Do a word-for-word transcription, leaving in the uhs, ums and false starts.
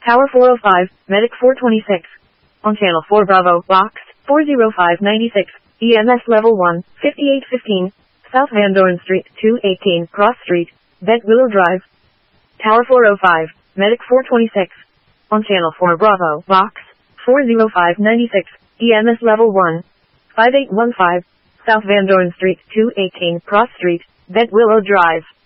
Tower four oh five, Medic four twenty-six. On Channel four Bravo, Box, four oh five ninety-six, E M S Level one, fifty-eight fifteen, South Van Doren Street, two eighteen, Cross Street, Bette Willow Drive. Tower four oh five, Medic four twenty-six. On Channel four Bravo, Box, four oh five ninety-six, E M S Level one, five eight one five, South Van Doren Street, two eighteen, Cross Street, Bette Willow Drive.